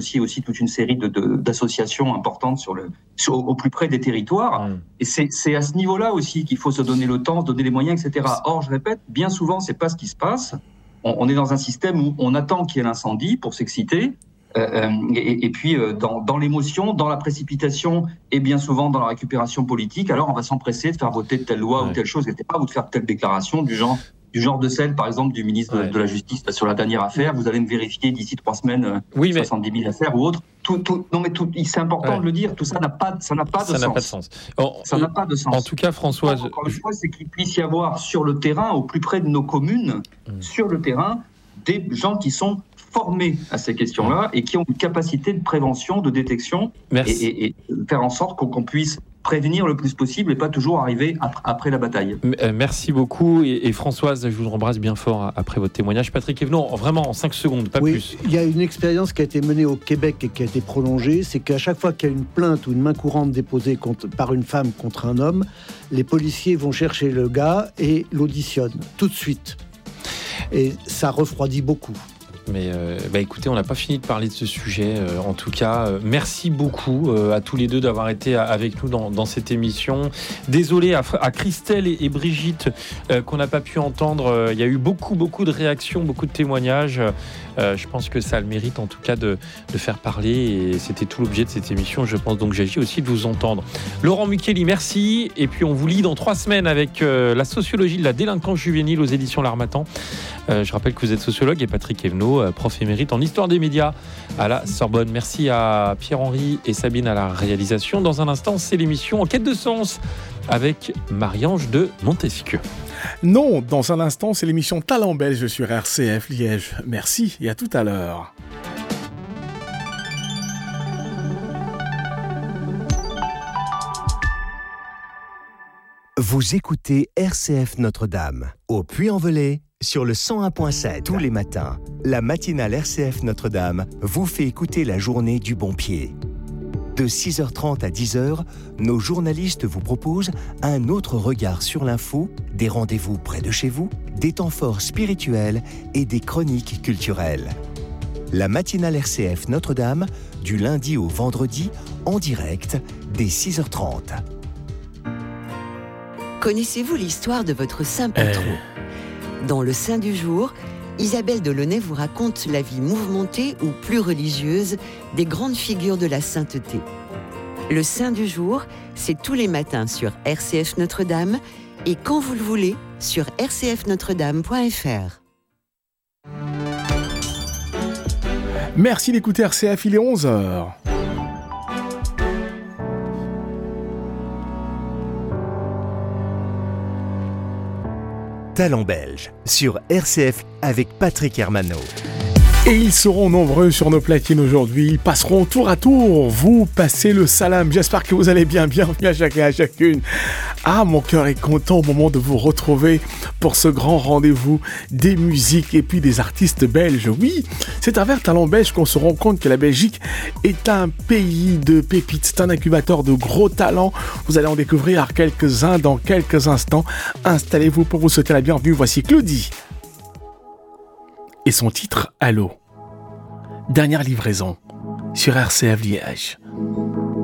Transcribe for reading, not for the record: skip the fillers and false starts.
aussi toute une série d'associations importantes au plus près des territoires. Et c'est à ce niveau-là aussi qu'il faut se donner le temps, se donner les moyens, etc. Or, je répète, bien souvent, c'est pas ce qui se passe. On est dans un système où on attend qu'il y ait l'incendie pour s'exciter. Et puis dans l'émotion, dans la précipitation et bien souvent dans la récupération politique, alors on va s'empresser de faire voter telle loi ou telle chose, etc., ou de faire telle déclaration du genre de celle, par exemple, du ministre de la Justice sur la dernière affaire. Vous allez me vérifier d'ici 3 semaines 70 000 affaires ou autres. C'est important de le dire. Tout ça n'a pas de sens. Ça n'a pas de sens. En tout cas, Françoise, encore une fois, c'est qu'il puisse y avoir sur le terrain, au plus près de nos communes, sur le terrain, des gens qui sont formés à ces questions-là et qui ont une capacité de prévention, de détection et faire en sorte qu'on puisse prévenir le plus possible et pas toujours arriver après la bataille. Merci beaucoup et Françoise, je vous embrasse bien fort après votre témoignage. Patrick Evenot, vraiment en 5 secondes, pas plus. Il y a une expérience qui a été menée au Québec et qui a été prolongée, c'est qu'à chaque fois qu'il y a une plainte ou une main courante déposée par une femme contre un homme, les policiers vont chercher le gars et l'auditionnent tout de suite. Et ça refroidit beaucoup. Mais écoutez, on n'a pas fini de parler de ce sujet. En tout cas, merci beaucoup à tous les deux d'avoir été avec nous dans cette émission. Désolé à Christelle et Brigitte qu'on n'a pas pu entendre. Il y a eu beaucoup de réactions, beaucoup de témoignages. Je pense que ça a le mérite en tout cas de faire parler et c'était tout l'objet de cette émission. Je pense donc j'agis aussi de vous entendre. Laurent Muchelli, merci. Et puis on vous lit dans 3 semaines avec la sociologie de la délinquance juvénile aux éditions L'Harmattan. Je rappelle que vous êtes sociologue et Patrick Evenot, prof émérite en histoire des médias à la Sorbonne. Merci à Pierre-Henri et Sabine à la réalisation. Dans un instant, c'est l'émission En quête de sens avec Marie-Ange de Montesquieu. Non, dans un instant, c'est l'émission Talent Belge sur RCF Liège. Merci et à tout à l'heure. Vous écoutez RCF Notre-Dame au Puy-en-Velay sur le 101.7 tous les matins. La matinale RCF Notre-Dame vous fait écouter la journée du bon pied. De 6h30 à 10h, nos journalistes vous proposent un autre regard sur l'info, des rendez-vous près de chez vous, des temps forts spirituels et des chroniques culturelles. La matinale RCF Notre-Dame, du lundi au vendredi, en direct, dès 6h30. Connaissez-vous l'histoire de votre saint patron ? Dans le Saint du jour, Isabelle Delaunay vous raconte la vie mouvementée ou plus religieuse des grandes figures de la sainteté. Le Saint du jour, c'est tous les matins sur RCF Notre-Dame et quand vous le voulez sur rcfnotredame.fr. Merci d'écouter RCF, il est 11h. Talent Belge sur RCF avec Patrick Hermano. Et ils seront nombreux sur nos platines aujourd'hui. Ils passeront tour à tour. Vous passez le salam. J'espère que vous allez bien. Bienvenue à chacun et à chacune. Ah, mon cœur est content au moment de vous retrouver pour ce grand rendez-vous des musiques et puis des artistes belges. Oui, c'est à travers Talent Belge qu'on se rend compte que la Belgique est un pays de pépites. C'est un incubateur de gros talents. Vous allez en découvrir quelques-uns dans quelques instants. Installez-vous pour vous souhaiter la bienvenue. Voici Claudie et son titre Allô. Dernière livraison sur RCF Liège.